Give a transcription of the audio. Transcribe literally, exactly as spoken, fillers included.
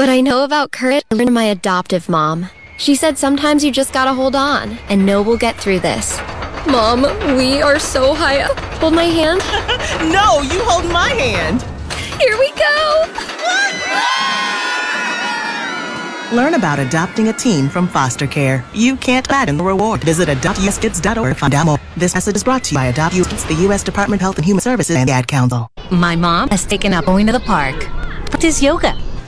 What I know about Kurt, I learned from my adoptive mom. She said sometimes you just gotta hold on and know we'll get through this. Mom, we are so high up. Hold my hand. No, you hold my hand. Here we go. Learn about adopting a teen from foster care. You can't imagine the reward. Visit adopt u s kids dot org to find out more. This message is brought to you by Adopt U S Kids, the U S Department of Health and Human Services, and the Ad Council. My mom has taken up going to the park. Practice yoga.